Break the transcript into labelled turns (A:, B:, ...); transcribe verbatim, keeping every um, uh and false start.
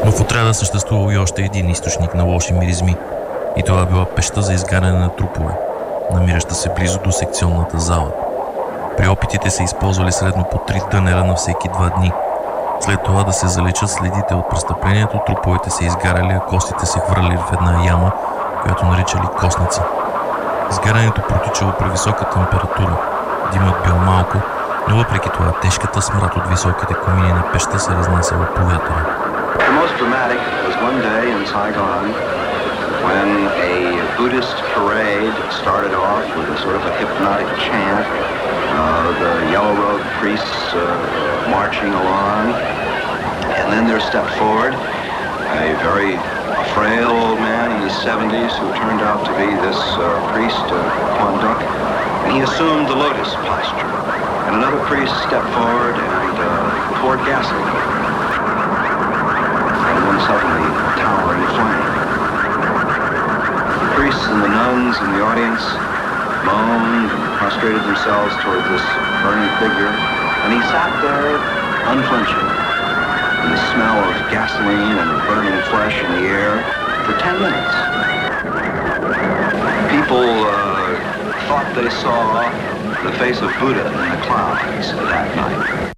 A: В отряда съществувал и още един източник на лоши миризми. И това била пещта за изгаряне на трупове, намираща се близо до секционната зала. При опитите се използвали средно по три тънера на всеки два дни. След това да се заличат следите от престъплението, труповете се изгаряли, а костите се хвърляли в една яма, която наричали костница. Изгарянето протичало при висока температура. Димът бил малко, но въпреки това тежката смрад от високите комини на пещта се разнасяла по вятъра.
B: The most dramatic was one day in Saigon when a Buddhist parade started off with a sort of a hypnotic chant, uh, the yellow robe priests uh, marching along, and then there stepped forward a very frail old man in his seventies who turned out to be this uh, priest, uh, Quan Duc, and he assumed the lotus posture. And another priest stepped forward and uh, poured gasoline. And then suddenly, a towering flame. The priests and the nuns in the audience moaned and prostrated themselves toward this burning figure, and he sat there unflinching, in the smell of gasoline and burning flesh in the air for ten minutes. People uh, thought they saw the face of Buddha in the clouds that night.